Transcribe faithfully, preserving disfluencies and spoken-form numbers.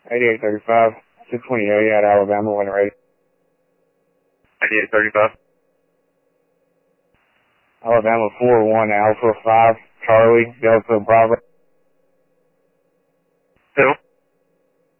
eighty-eight thirty-five, two twenty Iliad, Alabama, when ready. eighty-eight thirty-five. Alabama four one Alpha five, Charlie, Delta Bravo.